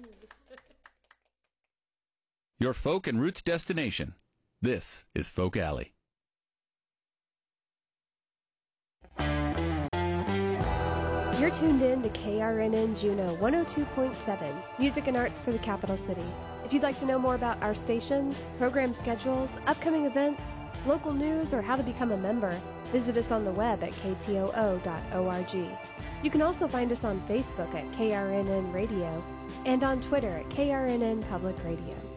Your folk and roots destination. This is Folk Alley. You're tuned in to KRNN Juneau 102.7, music and arts for the capital city. If you'd like to know more about our stations, program schedules, upcoming events, local news, or how to become a member, visit us on the web at ktoo.org. You can also find us on Facebook at KRNN Radio and on Twitter at KRNN Public Radio.